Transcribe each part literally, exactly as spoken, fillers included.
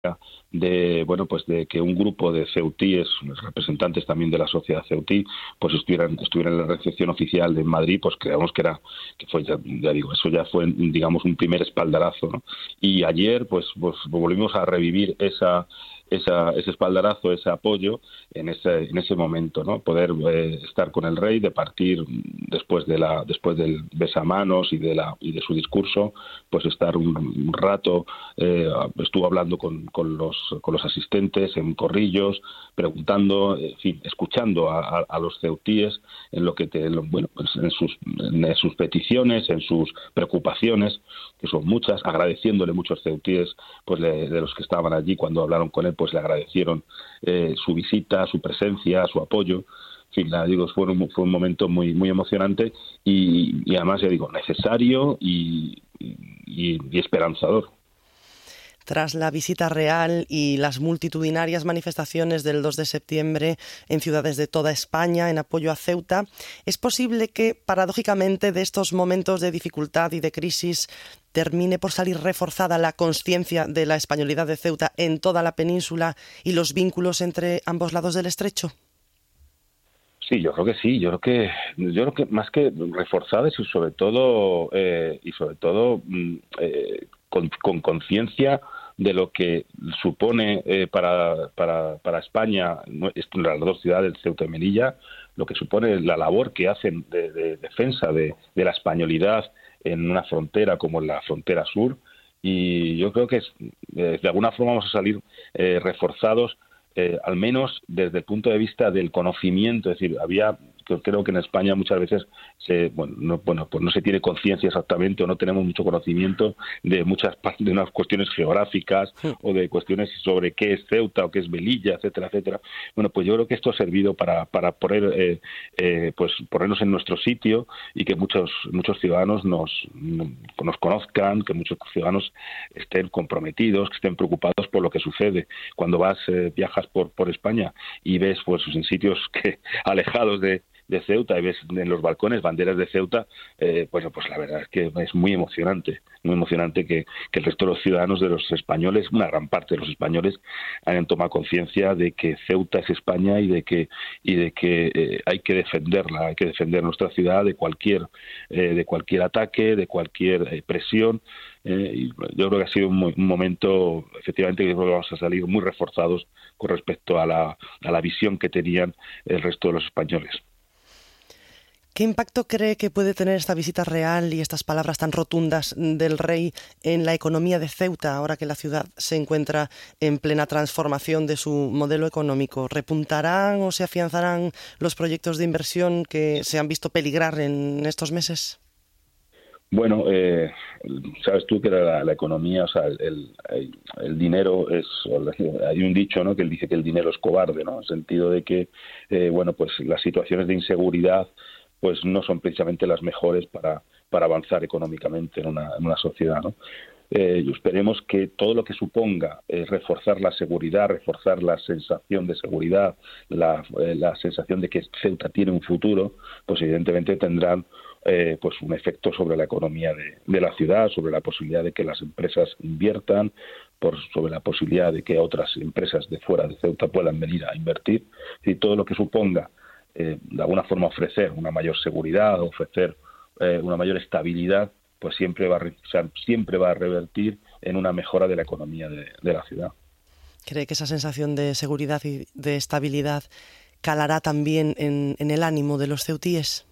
de bueno pues de que un grupo de ceutíes, representantes también de la sociedad ceutí, pues estuvieran estuvieran en la recepción oficial de Madrid, pues creemos que era que fue ya, ya digo eso ya fue digamos un primer espaldarazo, ¿no? Y ayer pues pues volvimos a revivir esa esa, ese espaldarazo, ese apoyo en ese en ese momento, ¿no? Poder eh, estar con el rey, de partir después de la después del besamanos y de la y de su discurso, pues estar un, un rato, eh, estuvo hablando con, con los con los asistentes en corrillos, preguntando, en fin, escuchando a, a, a los ceutíes en lo que te, bueno, pues en sus en sus peticiones, en sus preocupaciones, que son muchas, agradeciéndole muchos ceutíes, pues de, de los que estaban allí cuando hablaron con él, pues le agradecieron eh, su visita, su presencia, su apoyo. En fin, la, digo, fue un, fue un momento muy muy emocionante y, y además, ya digo, necesario y, y, y esperanzador. Tras la visita real y las multitudinarias manifestaciones del dos de septiembre en ciudades de toda España en apoyo a Ceuta, ¿es posible que, paradójicamente, de estos momentos de dificultad y de crisis termine por salir reforzada la consciencia de la españolidad de Ceuta en toda la península y los vínculos entre ambos lados del estrecho? Sí, yo creo que sí. Yo creo que, yo creo que más que reforzadas y sobre todo eh, y sobre todo eh, con, con conciencia de lo que supone eh, para, para, para España, las dos ciudades, Ceuta y Melilla, lo que supone la labor que hacen de, de defensa de, de la españolidad en una frontera como la frontera sur. Y yo creo que es, eh, de alguna forma vamos a salir eh, reforzados, eh, al menos desde el punto de vista del conocimiento. Es decir, había... creo que en España muchas veces se, bueno, no, bueno, pues no se tiene conciencia exactamente o no tenemos mucho conocimiento de muchas de unas cuestiones geográficas sí. o de cuestiones sobre qué es Ceuta o qué es Melilla, etcétera, etcétera. Bueno, pues yo creo que esto ha servido para para poner eh, eh, pues ponernos en nuestro sitio y que muchos muchos ciudadanos nos nos conozcan, que muchos ciudadanos estén comprometidos, que estén preocupados por lo que sucede. Cuando vas eh, viajas por por España y ves pues en sitios que alejados de de Ceuta y ves en los balcones banderas de Ceuta, eh, bueno, pues la verdad es que es muy emocionante, muy emocionante que, que el resto de los ciudadanos, de los españoles, una gran parte de los españoles, hayan tomado conciencia de que Ceuta es España y de que y de que eh, hay que defenderla, hay que defender nuestra ciudad de cualquier eh, de cualquier ataque, de cualquier eh, presión. Eh, y yo creo que ha sido un, un momento, efectivamente, que creo que vamos a salir muy reforzados con respecto a la, a la visión que tenían el resto de los españoles. ¿Qué impacto cree que puede tener esta visita real y estas palabras tan rotundas del rey en la economía de Ceuta, ahora que la ciudad se encuentra en plena transformación de su modelo económico? ¿Repuntarán o se afianzarán los proyectos de inversión que se han visto peligrar en estos meses? Bueno, eh, sabes tú que la, la economía, o sea, el, el, el dinero es, hay un dicho, ¿no?, que él dice que el dinero es cobarde, ¿no?, en el sentido de que, eh, bueno, pues las situaciones de inseguridad pues no son precisamente las mejores para, para avanzar económicamente en una, en una sociedad, ¿no? Eh, y esperemos que todo lo que suponga eh, reforzar la seguridad, reforzar la sensación de seguridad, la, eh, la sensación de que Ceuta tiene un futuro, pues evidentemente tendrán eh, pues un efecto sobre la economía de, de la ciudad, sobre la posibilidad de que las empresas inviertan, por, sobre la posibilidad de que otras empresas de fuera de Ceuta puedan venir a invertir, y todo lo que suponga Eh, de alguna forma ofrecer una mayor seguridad, ofrecer eh, una mayor estabilidad, pues siempre va, a, o sea, siempre va a revertir en una mejora de la economía de, de la ciudad. ¿Cree que esa sensación de seguridad y de estabilidad calará también en, en el ánimo de los ceutíes?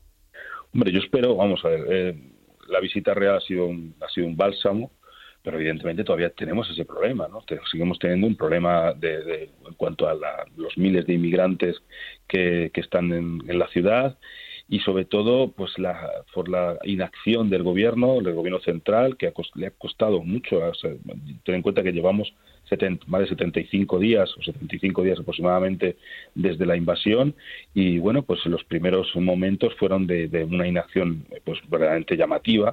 Hombre, yo espero, vamos a ver, eh, la visita real ha sido un, ha sido un bálsamo, pero evidentemente todavía tenemos ese problema, ¿no? Seguimos teniendo un problema de, de, en cuanto a la, los miles de inmigrantes que, que están en, en la ciudad y sobre todo pues la, por la inacción del gobierno, del gobierno central, que ha, le ha costado mucho. O sea, ten en cuenta que llevamos setenta, más de setenta y cinco días o setenta y cinco días aproximadamente desde la invasión y bueno, pues los primeros momentos fueron de, de una inacción pues verdaderamente llamativa.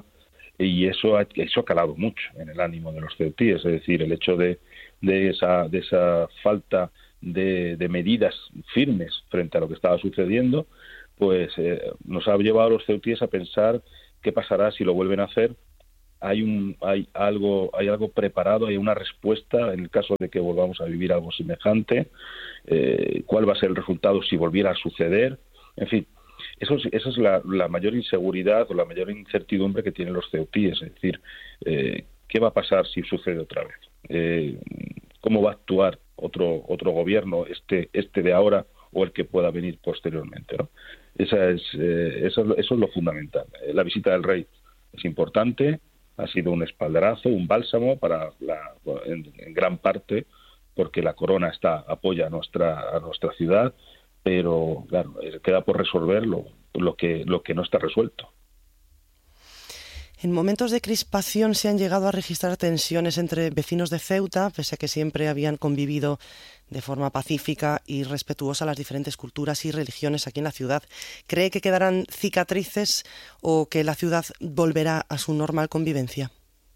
Y eso ha, eso ha calado mucho en el ánimo de los ceutíes, es decir, el hecho de, de, esa, de esa falta de, de medidas firmes frente a lo que estaba sucediendo, pues eh, nos ha llevado a los ceutíes a pensar qué pasará si lo vuelven a hacer hay un hay algo hay algo preparado, hay una respuesta en el caso de que volvamos a vivir algo semejante, eh, cuál va a ser el resultado si volviera a suceder, en fin. Eso es, esa es la, la mayor inseguridad o la mayor incertidumbre que tienen los ceutíes, es decir, eh, ¿qué va a pasar si sucede otra vez? Eh, ¿Cómo va a actuar otro otro gobierno, este este de ahora o el que pueda venir posteriormente, ¿no? Esa es, eh, eso, eso es lo fundamental. La visita del rey es importante, ha sido un espaldarazo, un bálsamo para la, en, en gran parte, porque la corona está apoya a nuestra a nuestra ciudad, pero claro, queda por resolver lo, lo que lo que no está resuelto. En momentos de crispación se han llegado a registrar tensiones entre vecinos de Ceuta, pese a que siempre habían convivido de forma pacífica y respetuosa las diferentes culturas y religiones aquí en la ciudad. ¿Cree que quedarán cicatrices o que la ciudad volverá a su normal convivencia?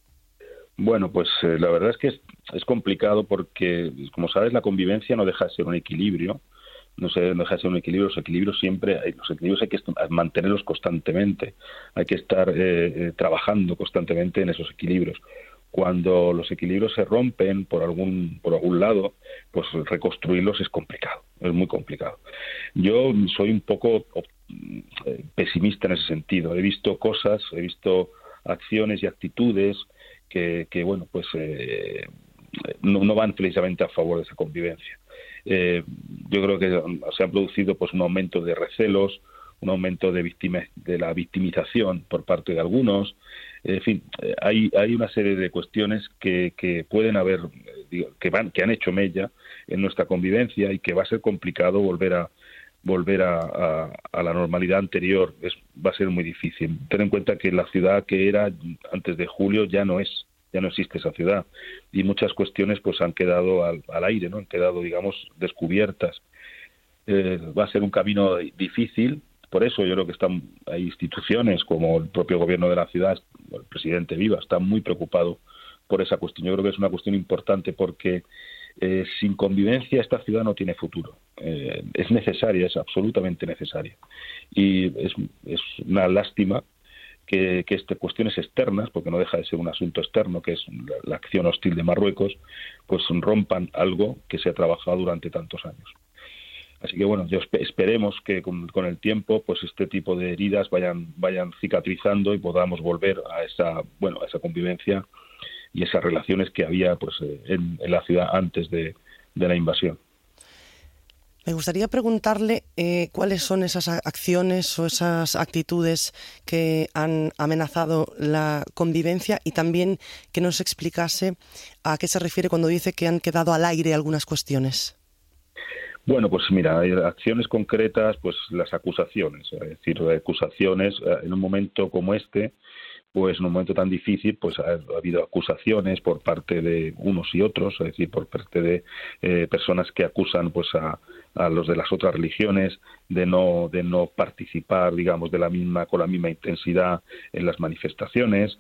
Bueno, pues eh, la verdad es que es, es complicado porque, como sabes, la convivencia no deja de ser un equilibrio. No se deja de ser un equilibrio, los equilibrios siempre, los equilibrios hay que mantenerlos constantemente, hay que estar eh, eh, trabajando constantemente en esos equilibrios. Cuando los equilibrios se rompen por algún por algún lado, pues reconstruirlos es complicado, es muy complicado. Yo soy un poco eh, pesimista en ese sentido. He visto cosas, he visto acciones y actitudes que, que bueno, pues eh, no, no van precisamente a favor de esa convivencia. Eh, yo creo que se ha producido pues un aumento de recelos, un aumento de víctimas, de la victimización por parte de algunos. En fin, hay hay una serie de cuestiones que, que pueden haber, digo, que van que han hecho mella en nuestra convivencia y que va a ser complicado volver a volver a, a, a la normalidad anterior. Es, va a ser muy difícil. Ten en cuenta que la ciudad que era antes de julio ya no es. Ya no existe esa ciudad y muchas cuestiones pues han quedado al, al aire, ¿no? Han quedado, digamos, descubiertas. Eh, va a ser un camino difícil, por eso yo creo que están hay instituciones como el propio gobierno de la ciudad, el presidente Viva, está muy preocupado por esa cuestión. Yo creo que es una cuestión importante porque eh, sin convivencia esta ciudad no tiene futuro. Eh, es necesaria, es absolutamente necesaria y es, es una lástima que, que este, cuestiones externas, porque no deja de ser un asunto externo, que es la, la acción hostil de Marruecos, pues rompan algo que se ha trabajado durante tantos años. Así que bueno, yo esperemos que con, con el tiempo, pues este tipo de heridas vayan vayan cicatrizando y podamos volver a esa bueno a esa convivencia y esas relaciones que había pues en, en la ciudad antes de, de la invasión. Me gustaría preguntarle eh, cuáles son esas acciones o esas actitudes que han amenazado la convivencia y también que nos explicase a qué se refiere cuando dice que han quedado al aire algunas cuestiones. Bueno, pues mira, hay acciones concretas, pues las acusaciones, es decir, acusaciones en un momento como este, pues en un momento tan difícil, pues ha, ha habido acusaciones por parte de unos y otros, es decir, por parte de eh, personas que acusan pues a, a los de las otras religiones de no de no participar, digamos, de la misma con la misma intensidad en las manifestaciones,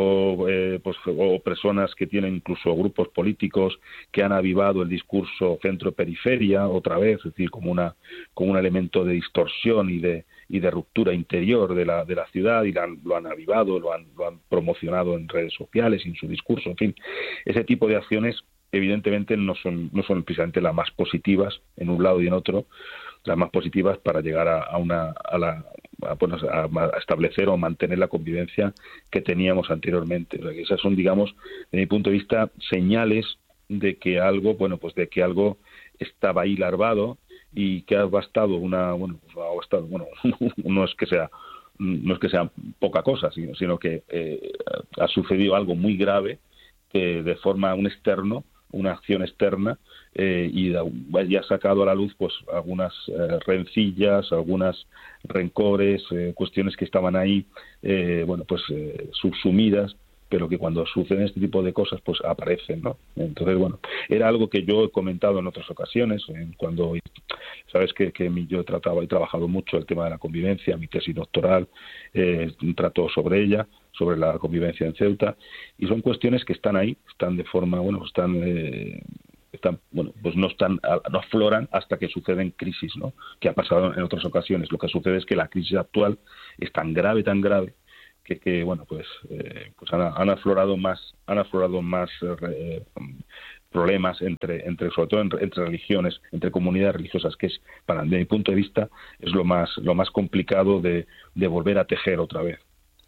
o eh, pues o personas que tienen incluso grupos políticos que han avivado el discurso centro-periferia otra vez, es decir, como una como un elemento de distorsión y de y de ruptura interior de la de la ciudad y la han, lo han avivado, lo han lo han promocionado en redes sociales, en su discurso, en fin, ese tipo de acciones evidentemente no son no son precisamente las más positivas en un lado y en otro, las más positivas para llegar a, a una a la a, bueno, a, a establecer o mantener la convivencia que teníamos anteriormente. O sea, que esas son, digamos, desde mi punto de vista, señales de que algo, bueno, pues de que algo estaba ahí larvado y que ha bastado una, bueno, pues ha bastado, bueno, no es que sea, no es que sea poca cosa, sino, sino que eh, ha sucedido algo muy grave que de forma un externo, una acción externa, eh, y ya ha sacado a la luz pues algunas eh, rencillas, algunas rencores, eh, cuestiones que estaban ahí, eh, bueno, pues eh, subsumidas, pero que cuando suceden este tipo de cosas pues aparecen, ¿no? Entonces, bueno, era algo que yo he comentado en otras ocasiones, eh, cuando sabes que, que yo he tratado, he trabajado mucho el tema de la convivencia, mi tesis doctoral eh, trató sobre ella, sobre la convivencia en Ceuta, y son cuestiones que están ahí, están de forma, bueno, están eh, están, bueno, pues no están, no afloran hasta que suceden crisis, ¿no? Que ha pasado en otras ocasiones. Lo que sucede es que la crisis actual es tan grave, tan grave, que, que bueno, pues, eh, pues han, han aflorado más, han aflorado más eh, problemas entre, entre sobre todo entre, entre religiones, entre comunidades religiosas, que es, para desde mi punto de vista, es lo más, lo más complicado de, de volver a tejer otra vez.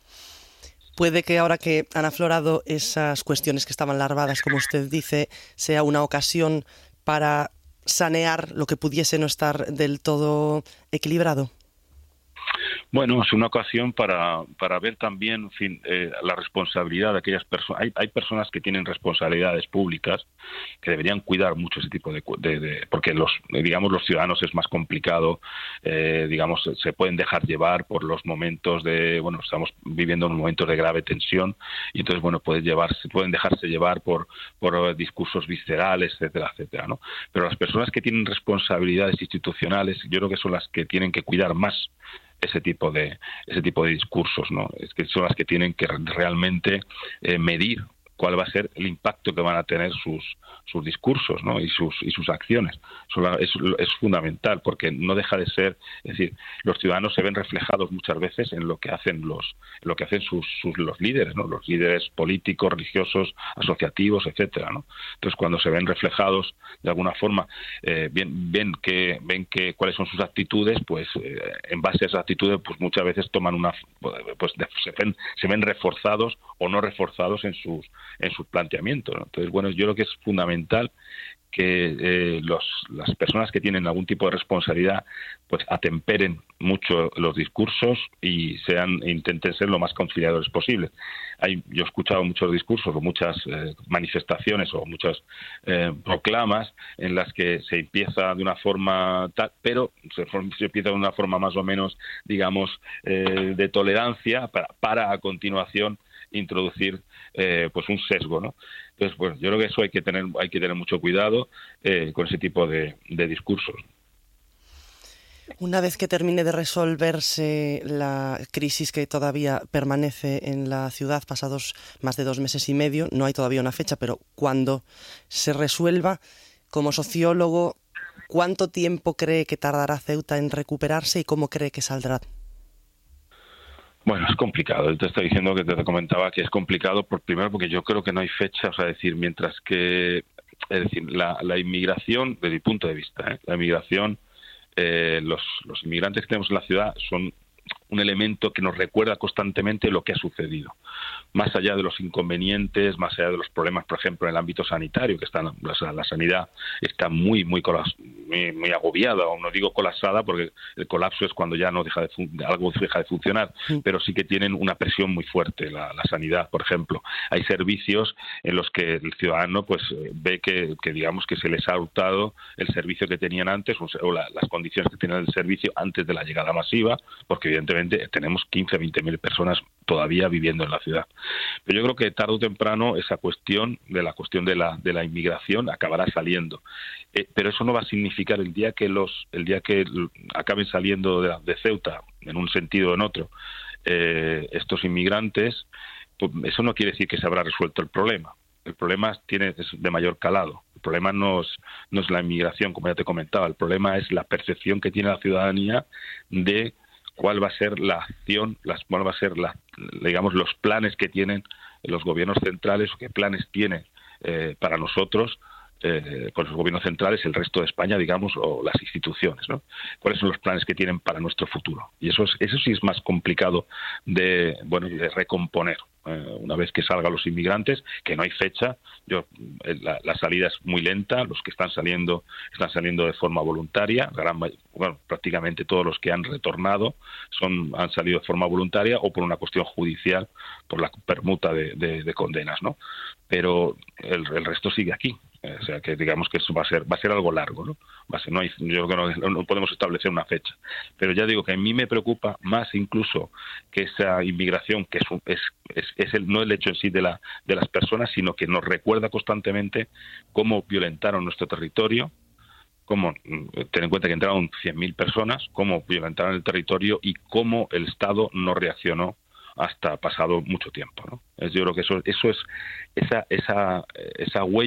Puede que ahora que han aflorado esas cuestiones que estaban larvadas, como usted dice, sea una ocasión para sanear lo que pudiese no estar del todo equilibrado. Bueno, es una ocasión para, para ver también, en fin, eh, la responsabilidad de aquellas personas. Hay, hay personas que tienen responsabilidades públicas que deberían cuidar mucho ese tipo de, de, de porque los, digamos, los ciudadanos es más complicado, eh, digamos, se pueden dejar llevar por los momentos de, bueno, estamos viviendo unos momentos de grave tensión y entonces, bueno, pueden llevarse, pueden dejarse llevar por, por discursos viscerales, etcétera, etcétera, ¿no? Pero las personas que tienen responsabilidades institucionales, yo creo que son las que tienen que cuidar más ese tipo de ese tipo de discursos, ¿no? Es que son las que tienen que realmente eh, medir cuál va a ser el impacto que van a tener sus sus discursos, ¿no? y sus y sus acciones. Eso es, es fundamental, porque no deja de ser, es decir, los ciudadanos se ven reflejados muchas veces en lo que hacen los en lo que hacen sus, sus los líderes, ¿no? Los líderes políticos, religiosos, asociativos, etcétera, ¿no? Entonces, cuando se ven reflejados de alguna forma, eh, ven ven que ven que cuáles son sus actitudes, pues eh, en base a esas actitudes, pues muchas veces toman una pues se ven se ven reforzados o no reforzados en sus en sus planteamientos, ¿no? Entonces, bueno, yo creo que es fundamental que eh, los, las personas que tienen algún tipo de responsabilidad pues atemperen mucho los discursos y sean intenten ser lo más conciliadores posible. Hay, yo he escuchado muchos discursos o muchas eh, manifestaciones o muchas eh, proclamas en las que se empieza de una forma tal, pero se, se empieza de una forma más o menos, digamos, eh, de tolerancia para, para a continuación introducir eh, pues un sesgo, ¿no? Entonces, bueno, yo creo que eso hay que tener hay que tener mucho cuidado eh, con ese tipo de, de discursos. Una vez que termine de resolverse la crisis que todavía permanece en la ciudad, pasados más de dos meses y medio, no hay todavía una fecha, pero cuando se resuelva, como sociólogo, ¿cuánto tiempo cree que tardará Ceuta en recuperarse y cómo cree que saldrá? Bueno, es complicado. Te estoy diciendo que te comentaba que es complicado, por primero porque yo creo que no hay fecha, o sea, decir, mientras que, es decir, la, la inmigración, desde mi punto de vista, ¿eh? la inmigración, eh, los, los inmigrantes que tenemos en la ciudad son un elemento que nos recuerda constantemente lo que ha sucedido. Más allá de los inconvenientes, más allá de los problemas, por ejemplo, en el ámbito sanitario, que está, la, la sanidad está muy, muy, colas, muy, muy agobiada, o no digo colapsada, porque el colapso es cuando ya no deja de algo deja de funcionar, sí. Pero sí que tienen una presión muy fuerte, la, la sanidad, por ejemplo. Hay servicios en los que el ciudadano pues ve que, que digamos que se les ha hurtado el servicio que tenían antes, o la, las condiciones que tenían el servicio antes de la llegada masiva, porque evidentemente tenemos quince a veinte mil personas todavía viviendo en la ciudad. Pero yo creo que tarde o temprano esa cuestión de la cuestión de la de la inmigración acabará saliendo. Eh, pero eso no va a significar el día que los el día que acaben saliendo de, la, de Ceuta, en un sentido o en otro, eh, estos inmigrantes, pues eso no quiere decir que se habrá resuelto el problema. El problema tiene es de mayor calado. El problema no es, no es la inmigración, como ya te comentaba. El problema es la percepción que tiene la ciudadanía de cuál va a ser la acción, las, cuál va a ser la, digamos, los planes que tienen los gobiernos centrales, o qué planes tienen eh, para nosotros, eh, con los gobiernos centrales, el resto de España, digamos, o las instituciones, ¿no? ¿Cuáles son los planes que tienen para nuestro futuro? Y eso es, eso sí es más complicado de, bueno, de recomponer. Eh, una vez que salgan los inmigrantes, que no hay fecha, yo la, la salida es muy lenta, los que están saliendo están saliendo de forma voluntaria, gran, bueno, prácticamente todos los que han retornado son han salido de forma voluntaria o por una cuestión judicial, por la permuta de, de, de condenas, ¿no? Pero el, el resto sigue aquí. O sea que digamos que eso va a ser va a ser algo largo, ¿no? Va a ser, no hay, yo creo que no, no podemos establecer una fecha, pero ya digo que a mí me preocupa más incluso que esa inmigración, que es es, es, es el, no el hecho en sí de la de las personas, sino que nos recuerda constantemente cómo violentaron nuestro territorio, cómo, ten en cuenta que entraron cien mil personas, cómo violentaron el territorio y cómo el Estado no reaccionó hasta pasado mucho tiempo, ¿no? Yo creo que eso eso es esa esa esa huella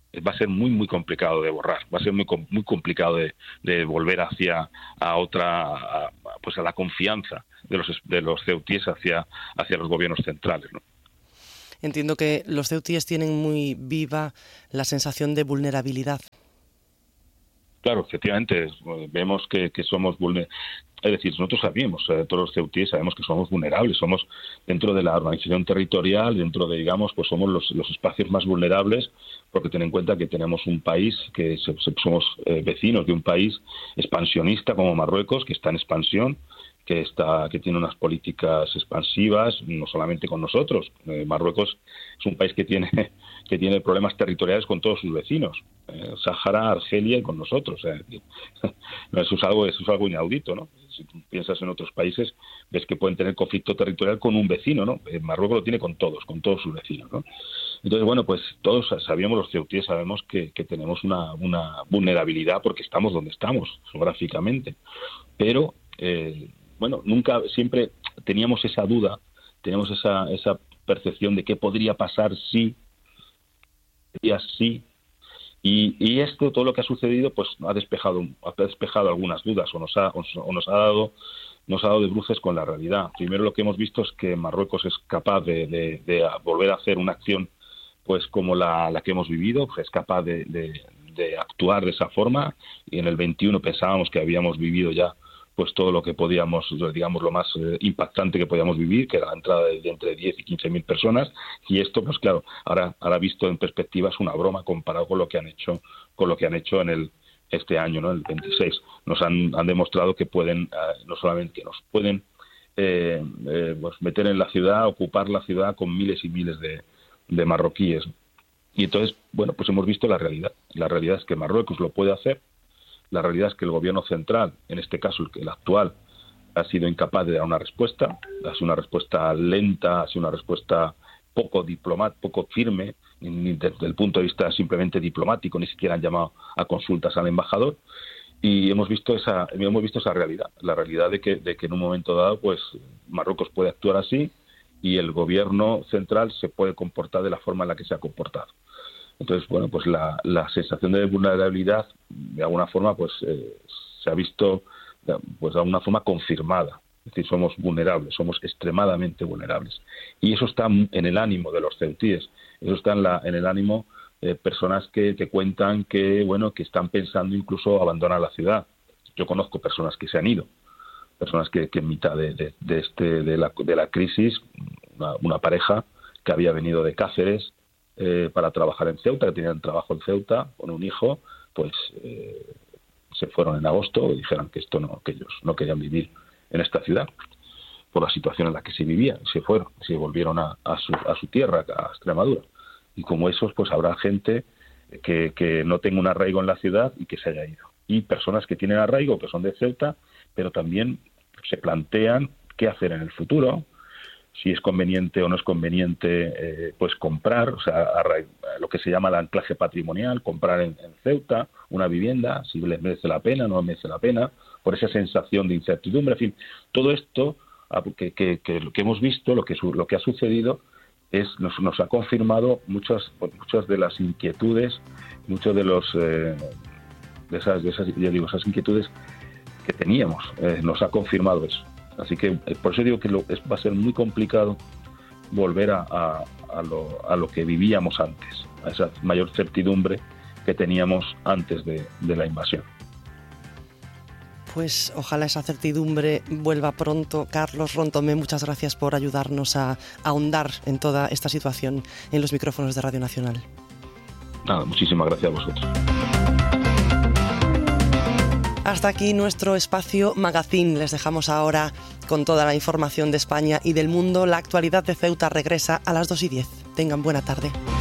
va a ser muy muy complicado de borrar, va a ser muy muy complicado de, de volver hacia a otra a, pues a la confianza de los de los ceutíes hacia hacia los gobiernos centrales, ¿no? Entiendo que los ceutíes tienen muy viva la sensación de vulnerabilidad. Claro, efectivamente, vemos que, que somos vulnerables. Es decir, nosotros sabíamos, eh, todos los ceutíes sabemos que somos vulnerables, somos dentro de la organización territorial, dentro de, digamos, pues somos los, los espacios más vulnerables, porque ten en cuenta que tenemos un país, que se, se, somos eh, vecinos de un país expansionista como Marruecos, que está en expansión, que está que tiene unas políticas expansivas, no solamente con nosotros. Eh, Marruecos es un país que tiene que tiene problemas territoriales con todos sus vecinos, eh, Sáhara, Argelia y con nosotros. Eh. Eso es algo eso es algo inaudito, ¿no? Si tú piensas en otros países, ves que pueden tener conflicto territorial con un vecino, ¿no? Eh, Marruecos lo tiene con todos, con todos sus vecinos, ¿no? Entonces, bueno, pues todos sabíamos, los ceutíes sabemos que, que tenemos una, una vulnerabilidad porque estamos donde estamos, geográficamente. Pero eh, bueno, nunca, siempre teníamos esa duda, teníamos esa esa percepción de qué podría pasar si, si, y, y esto, todo lo que ha sucedido, pues ha despejado, ha despejado algunas dudas, o nos ha, o nos ha dado, nos ha dado de bruces con la realidad. Primero, lo que hemos visto es que Marruecos es capaz de, de, de volver a hacer una acción, pues como la, la que hemos vivido, pues es capaz de, de, de actuar de esa forma, y en el veintiuno pensábamos que habíamos vivido ya pues todo lo que podíamos, digamos, lo más eh, impactante que podíamos vivir, que era la entrada de, de entre diez y quince mil personas, y esto, pues claro, ahora, ahora visto en perspectiva es una broma comparado con lo que han hecho, con lo que han hecho en el este año, ¿no? El veintiséis. Nos han, han demostrado que pueden, eh, no solamente que nos pueden eh, eh, pues meter en la ciudad, ocupar la ciudad con miles y miles de, de marroquíes. Y entonces, bueno, pues hemos visto la realidad. La realidad es que Marruecos lo puede hacer. La realidad es que el gobierno central, en este caso el, el actual, ha sido incapaz de dar una respuesta, ha sido una respuesta lenta, ha sido una respuesta poco diplomática, poco firme, ni desde el punto de vista simplemente diplomático, ni siquiera han llamado a consultas al embajador, y hemos visto esa hemos visto esa realidad, la realidad de que, de que en un momento dado pues Marruecos puede actuar así y el gobierno central se puede comportar de la forma en la que se ha comportado. Entonces, bueno, pues la, la sensación de vulnerabilidad, de alguna forma, pues eh, se ha visto, pues de alguna forma confirmada. Es decir, somos vulnerables, somos extremadamente vulnerables. Y eso está en el ánimo de los ceutíes. Eso está en, la, en el ánimo de personas que te cuentan que, bueno, que están pensando incluso abandonar la ciudad. Yo conozco personas que se han ido, personas que, que en mitad de, de, de este de la, de la crisis, una, una pareja que había venido de Cáceres, Eh, para trabajar en Ceuta, que tenían trabajo en Ceuta con un hijo, pues eh, se fueron en agosto y dijeron que esto no, que ellos no querían vivir en esta ciudad por la situación en la que se vivía, se fueron, se volvieron a, a, su, a su tierra, a Extremadura. Y como esos, pues habrá gente que, que no tenga un arraigo en la ciudad y que se haya ido. Y personas que tienen arraigo, que son de Ceuta, pero también se plantean qué hacer en el futuro, si es conveniente o no es conveniente eh, pues comprar, o sea, lo que se llama el anclaje patrimonial, comprar en, en Ceuta una vivienda, si les merece la pena, no merece la pena, por esa sensación de incertidumbre, en fin, todo esto que, que, que lo que hemos visto, lo que su, lo que ha sucedido es nos, nos ha confirmado muchas muchas de las inquietudes, muchos de los eh, de esas de esas ya digo esas inquietudes que teníamos, eh, nos ha confirmado eso. Así que por eso digo que lo, es, va a ser muy complicado volver a, a, a, lo, a lo que vivíamos antes, a esa mayor certidumbre que teníamos antes de, de la invasión. Pues ojalá esa certidumbre vuelva pronto. Carlos Rontomé, muchas gracias por ayudarnos a, a ahondar en toda esta situación en los micrófonos de Radio Nacional. Nada, muchísimas gracias a vosotros. Hasta aquí nuestro espacio Magazine. Les dejamos ahora con toda la información de España y del mundo. La actualidad de Ceuta regresa a las dos y diez. Tengan buena tarde.